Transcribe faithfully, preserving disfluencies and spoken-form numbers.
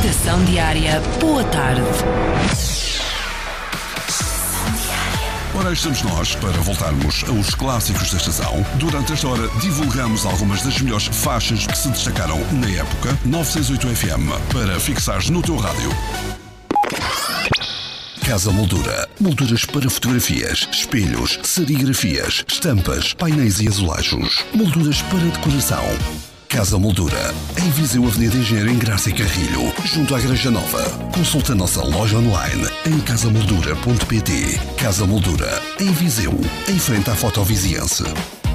Estação Diária, boa tarde. Ora, estamos nós para voltarmos aos clássicos da estação. Durante esta hora divulgamos algumas das melhores faixas que se destacaram na época. nove seis oito F M, para fixares no teu rádio. Casa Moldura. Molduras para fotografias, espelhos, serigrafias, estampas, painéis e azulejos. Molduras para decoração. Casa Moldura, em Viseu, Avenida Engenheiro em Graça e Carrilho, junto à Igreja Nova. Consulta a nossa loja online em casa moldura ponto pt. Casa Moldura, em Viseu, em frente à Fotoviziense.